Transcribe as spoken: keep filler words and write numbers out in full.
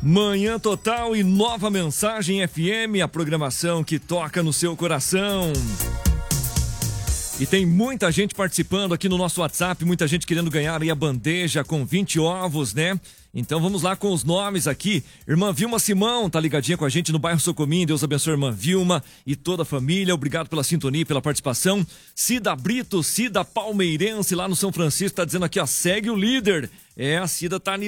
Manhã Total e Nova Mensagem F M, a programação que toca no seu coração. E tem muita gente participando aqui no nosso WhatsApp, muita gente querendo ganhar aí a bandeja com vinte ovos, né? Então vamos lá com os nomes aqui. Irmã Vilma Simão tá ligadinha com a gente no bairro Socomim. Deus abençoe a irmã Vilma e toda a família. Obrigado pela sintonia e pela participação. Cida Brito, Cida Palmeirense lá no São Francisco, tá dizendo aqui, ó, segue o líder. É, a Cida tá animada.